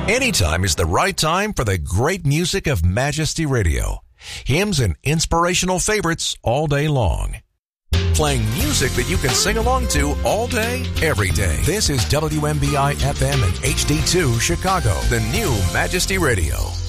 Anytime is the right time for the great music of Majesty Radio. Hymns and inspirational favorites all day long. Playing music that you can sing along to all day, every day. This is WMBI FM and HD2 Chicago, the new Majesty Radio.